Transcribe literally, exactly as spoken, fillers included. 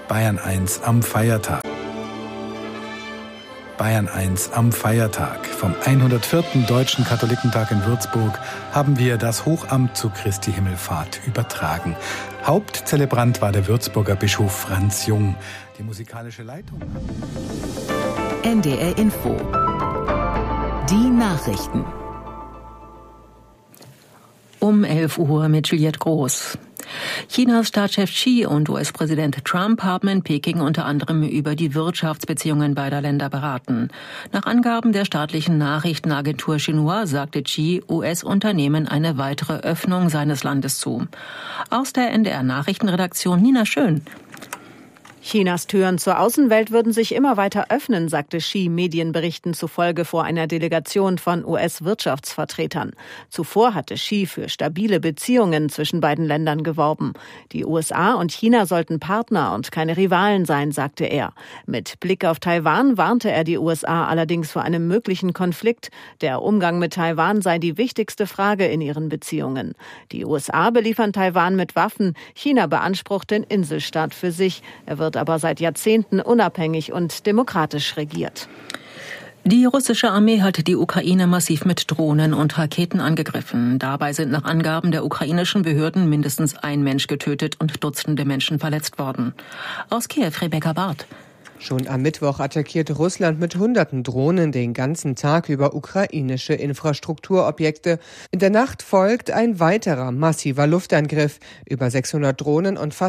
Bayern eins am Feiertag. Bayern eins am Feiertag. Vom hundertvierten Deutschen Katholikentag in Würzburg haben wir das Hochamt zu Christi Himmelfahrt übertragen. Hauptzelebrant war der Würzburger Bischof Franz Jung. Die musikalische Leitung. N D R Info. Die Nachrichten. Um elf Uhr mit Juliette Groß. Chinas Staatschef Xi und U S-Präsident Trump haben in Peking unter anderem über die Wirtschaftsbeziehungen beider Länder beraten. Nach Angaben der staatlichen Nachrichtenagentur Xinhua sagte Xi U S-Unternehmen eine weitere Öffnung seines Landes zu. Aus der N D R-Nachrichtenredaktion Nina Schön. Chinas Türen zur Außenwelt würden sich immer weiter öffnen, sagte Xi Medienberichten zufolge vor einer Delegation von U S-Wirtschaftsvertretern. Zuvor hatte Xi für stabile Beziehungen zwischen beiden Ländern geworben. Die U S A und China sollten Partner und keine Rivalen sein, sagte er. Mit Blick auf Taiwan warnte er die U S A allerdings vor einem möglichen Konflikt. Der Umgang mit Taiwan sei die wichtigste Frage in ihren Beziehungen. Die U S A beliefern Taiwan mit Waffen. China beansprucht den Inselstaat für sich. Er wird aber seit Jahrzehnten unabhängig und demokratisch regiert. Die russische Armee hat die Ukraine massiv mit Drohnen und Raketen angegriffen. Dabei sind nach Angaben der ukrainischen Behörden mindestens ein Mensch getötet und Dutzende Menschen verletzt worden. Aus Kiew, Rebecca Barth. Schon am Mittwoch attackierte Russland mit hunderten Drohnen den ganzen Tag über ukrainische Infrastrukturobjekte. In der Nacht folgt ein weiterer massiver Luftangriff. Über sechshundert Drohnen und fast